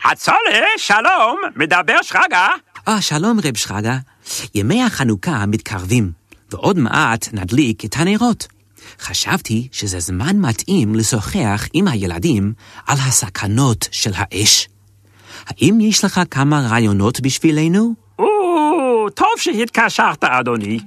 הצולה, שלום, מדבר שרגא. שלום רב שרגא. ימי החנוכה מתקרבים, ועוד מעט נדליק את הנרות. חשבתי שזה זמן מתאים לשוחח עם הילדים על הסכנות של האש. האם יש לך כמה רעיונות בשבילנו? טוב שהתקשרת, אדוני.